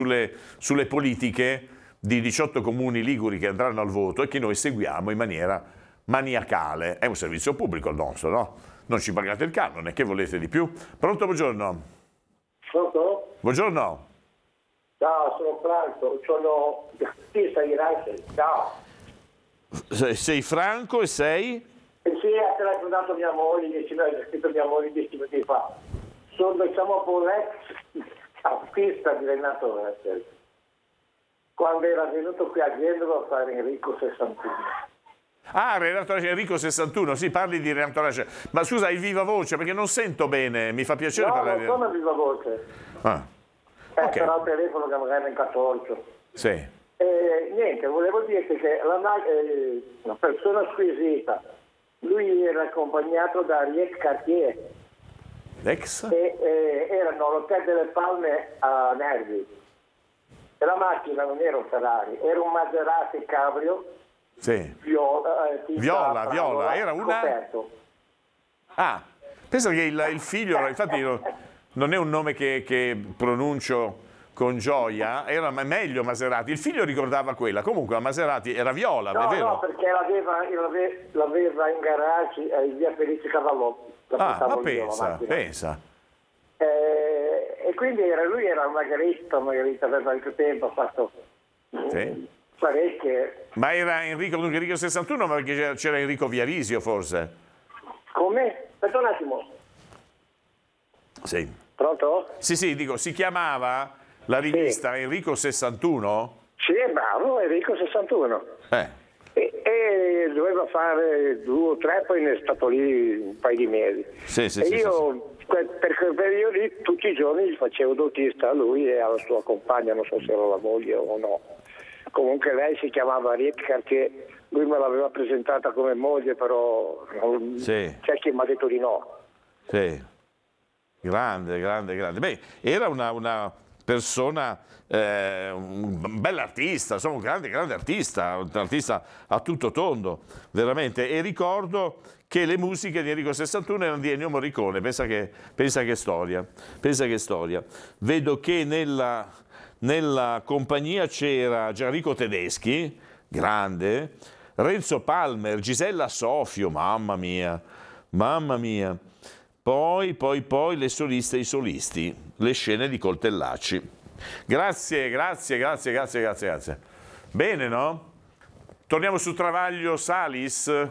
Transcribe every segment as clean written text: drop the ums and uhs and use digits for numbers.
sulle politiche di 18 comuni liguri che andranno al voto e che noi seguiamo in maniera maniacale. È un servizio pubblico il nostro, no? Non ci pagate il canone, che volete di più? Pronto, buongiorno. Pronto? Buongiorno. Ciao, sono Franco, sono artista di Rice. Ciao. Sei Franco e sei? Sì, ha telefonato mia moglie, ha scritto mia moglie 10 minuti fa. Sono, diciamo, un ex artista di Renato Russell, quando era venuto qui a Genova a fare Enrico 61. Ah, Enrico 61, sì, parli di Renato Russell. Ma scusa, hai viva voce, perché non sento bene, mi fa piacere parlare di... No, non sono viva voce. Ah. Okay. Però il telefono che magari è incatorcio. Sì. Niente, volevo dirti che una persona squisita, lui era accompagnato da Riet Cartier. Ex? Erano all'Hotel delle Palme a Nervi. E la macchina non era un Ferrari, era un Maserati Cabrio. Sì. Viola, era una... coperto. Ah, pensa che il figlio, infatti non è un nome che pronuncio con gioia, era meglio Maserati, il figlio ricordava quella, comunque la Maserati era viola, no, è vero? No, perché l'aveva in garage in via Felice Cavallotti. Ma pensa. E quindi lui era Margherita aveva il tempo, ha fatto parecchie. Ma era Enrico 61, ma perché c'era Enrico Viarisio forse? Come? Aspetta un attimo. Sì. Pronto? Sì, dico, si chiamava la rivista Enrico 61? Sì, è bravo, Enrico 61. E doveva fare 2 o 3, poi ne è stato lì un paio di mesi. Io per quel periodo lì tutti i giorni gli facevo d'autista a lui e alla sua compagna, non so se era la moglie o no. Comunque lei si chiamava Riet Cartier, lui me l'aveva presentata come moglie, però c'è chi mi ha detto di no. Sì, grande. Beh, era una persona, un bell'artista, insomma un grande artista, un artista a tutto tondo, veramente. E ricordo che le musiche di Enrico 61 erano di Ennio Morricone, pensa che storia. Vedo che nella compagnia c'era Gianrico Tedeschi, grande, Renzo Palmer, Gisella Sofio, mamma mia. Poi le soliste e i solisti, le scene di Coltellacci. Grazie. Bene, no? Torniamo su Travaglio Salis.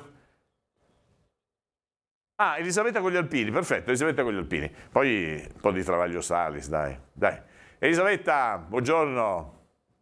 Ah, Elisabetta con gli Alpini, perfetto, Elisabetta con gli Alpini. Poi un po' di Travaglio Salis, dai. Elisabetta, buongiorno.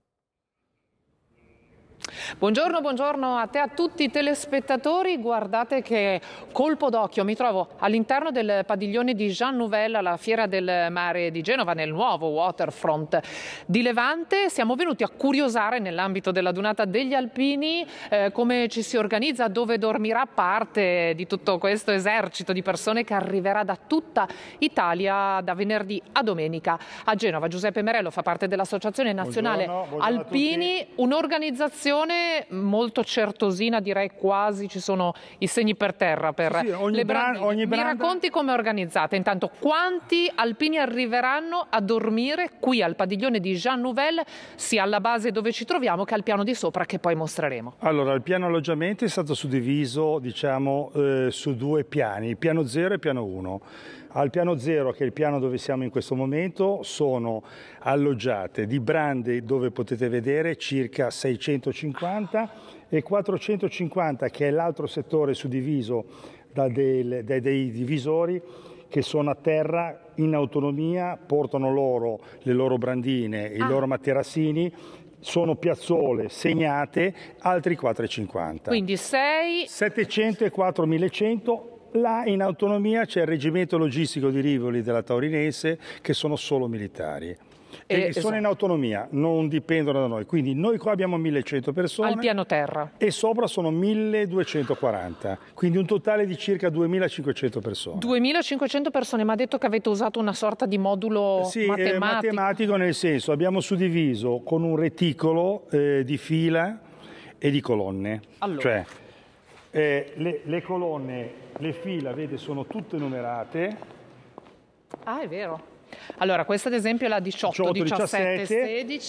Buongiorno a te, a tutti i telespettatori. Guardate che colpo d'occhio, mi trovo all'interno del padiglione di Jean Nouvel alla Fiera del Mare di Genova, nel nuovo waterfront di Levante. Siamo venuti a curiosare nell'ambito della Dunata degli Alpini come ci si organizza, dove dormirà parte di tutto questo esercito di persone che arriverà da tutta Italia da venerdì a domenica a Genova. Giuseppe Merello fa parte dell'Associazione Nazionale Buongiorno Alpini, un'organizzazione molto certosina, direi quasi, ci sono i segni per terra per le brandine. Mi racconti come è organizzata? Intanto, quanti alpini arriveranno a dormire qui al padiglione di Jean Nouvel, sia alla base dove ci troviamo che al piano di sopra, che poi mostreremo? Allora, il piano alloggiamento è stato suddiviso, su 2 piani, il piano 0 e il piano 1. Al piano 0, che è il piano dove siamo in questo momento, sono alloggiate di brande dove potete vedere circa 650 e 450, che è l'altro settore suddiviso da dei divisori che sono a terra in autonomia, portano le loro brandine, i loro materassini. Sono piazzole segnate, altri 450. Quindi 700 e 4100. Là in autonomia c'è il reggimento logistico di Rivoli della Taurinense, che sono solo militari. E sono in autonomia, non dipendono da noi. Quindi noi qua abbiamo 1100 persone. Al piano terra. E sopra sono 1240. Quindi un totale di circa 2500 persone. 2500 persone, ma ha detto che avete usato una sorta di modulo matematico, nel senso abbiamo suddiviso con un reticolo di fila e di colonne. Allora. Cioè, le colonne, le fila, vede, sono tutte numerate. Ah, è vero. Allora, questa ad esempio è la 18, 17, 16.